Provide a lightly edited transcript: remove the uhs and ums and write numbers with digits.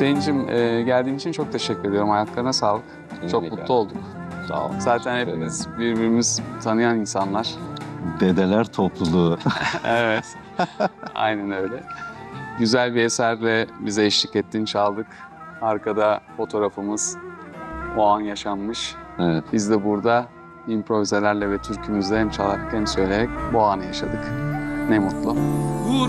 Hüseyin'cim geldiğin için çok teşekkür ediyorum. Ayaklarına sağlık. Çok mutlu olduk. Sağ ol. Zaten hepimiz birbirimizi tanıyan insanlar. Dedeler topluluğu. Evet. Aynen öyle. Güzel bir eserle bize eşlik ettin, çaldık. Arkada fotoğrafımız o an yaşanmış. Evet. Biz de burada improvizelerle ve türkümüzle hem çalarak hem söyleyerek bu anı yaşadık. Ne mutlu.